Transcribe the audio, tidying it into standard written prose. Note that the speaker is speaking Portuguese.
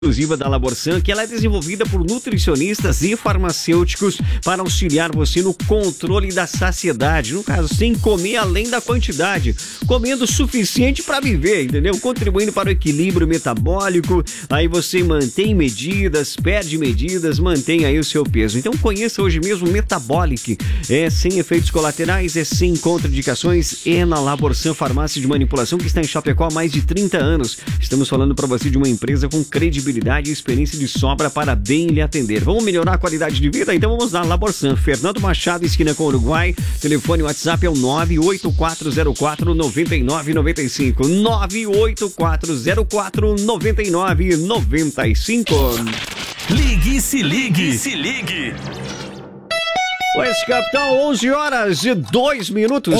exclusiva da Laborsan, que ela é desenvolvida por nutricionistas e farmacêuticos para auxiliar você no controle da saciedade, no caso, sem comer além da quantidade, comendo o suficiente para viver, entendeu? Contribuindo para o equilíbrio metabólico, aí você mantém medidas, perde medidas, mantém aí o seu peso. Então conheça hoje mesmo o Metabolic, é sem efeitos colaterais, é sem contraindicações, é na Laborsan Farmácia de Manipulação, que está em Chapecó há mais de 30 anos. Estamos falando para você de uma empresa com credibilidade e experiência de sobra para bem lhe atender. Vamos melhorar a qualidade de vida? Então vamos lá, Laborsan, Fernando Machado, esquina com o Uruguai. Telefone WhatsApp é o 98404-9995. 98404-9995. Ligue e se ligue. Se ligue. Pois, capitão, 11 horas e 2 minutos.